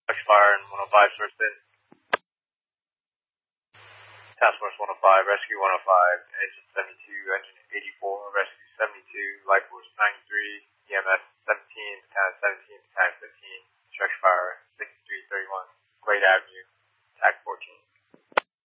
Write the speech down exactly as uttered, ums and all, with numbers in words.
Fire and one oh five source in. Task Force one oh five, Rescue one oh five, Engine seventy-two, Engine eighty-four, Rescue seventy-two, Life Force ninety-three, E M S